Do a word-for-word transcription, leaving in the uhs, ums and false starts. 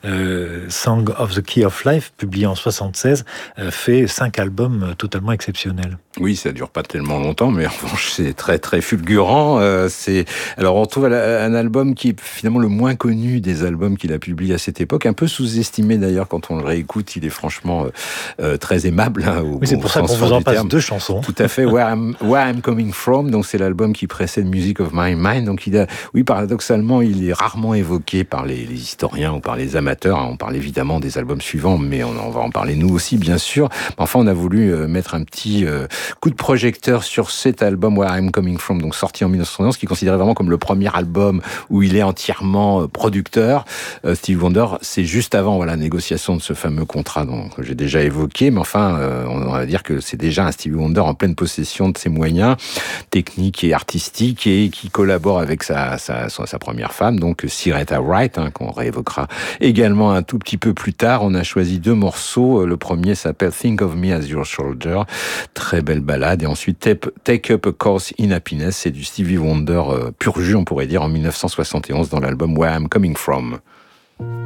euh, Song of the Key of Life, publié en soixante-seize, euh, fait cinq albums totalement exceptionnels. Oui, ça dure pas tellement longtemps, mais en revanche, c'est très très fulgurant. Euh, c'est alors on trouve un album qui est finalement le moins connu des albums qu'il a publié à cette époque, un peu sous-estimé d'ailleurs quand on le réécoute. Il est franchement euh, très aimable. Hein, au, oui, c'est pour ça qu'on vous en passe terme. deux chansons. Tout à fait. Where I'm, Where I'm Coming From. Donc c'est l'album qui précède Music of My Mind. Donc il a, oui, paradoxalement, il est rarement évoqué par les, les historiens ou par les amateurs. On parle évidemment des albums suivants, mais on, on va en parler nous aussi, bien sûr. Enfin, on a voulu mettre un petit euh, coup de projecteur sur cet album Where I'm Coming From, donc sorti en dix-neuf cent soixante-onze, qui est considéré vraiment comme le premier album où il est entièrement producteur. Euh, Stevie Wonder, c'est juste avant voilà, la négociation de ce fameux contrat dont, que j'ai déjà évoqué, mais enfin, euh, on va dire que c'est déjà un Stevie Wonder en pleine possession de ses moyens techniques et artistiques et qui collabore avec sa, sa, sa, sa première femme, donc Syreeta Wright, hein, qu'on réévoquera également un tout petit peu plus tard. On a choisi deux morceaux. Le premier s'appelle Think of Me as Your Shoulder, très belle balade, et ensuite Take Up a Course in Happiness, c'est du Stevie Wonder euh, pur jus, on pourrait dire, en dix-neuf cent soixante et onze dans l'album Where I'm Coming From.